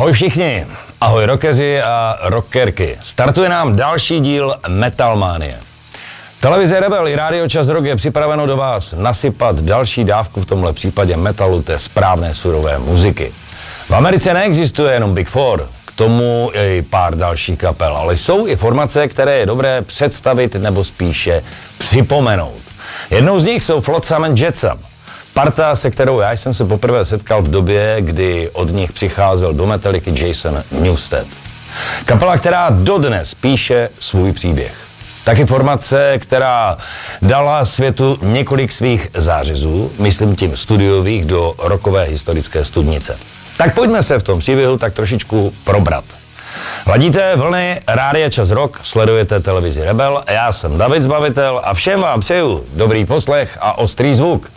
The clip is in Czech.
Ahoj všichni, ahoj rockeři a rockerky. Startuje nám další díl Metalmanie. Televize Rebel i Rádio Čas Rock je připraveno do vás nasypat další dávku, v tomhle případě metalu, té správné surové muziky. V Americe neexistuje jenom Big Four, k tomu i pár dalších kapel, ale jsou i formace, které je dobré představit nebo spíše připomenout. Jednou z nich jsou Flotsam and Jetsam. Parta, se kterou já jsem se poprvé setkal v době, kdy od nich přicházel do Metallicy Jason Newsted. Kapela, která dodnes píše svůj příběh. Taky formace, která dala světu několik svých zářezů, myslím tím studiových, do rockové historické studnice. Tak pojďme se v tom příběhu tak trošičku probrat. Ladíte vlny Rádia Čas Rock, sledujete televizi Rebel, já jsem David Zbavitel a všem vám přeju dobrý poslech a ostrý zvuk.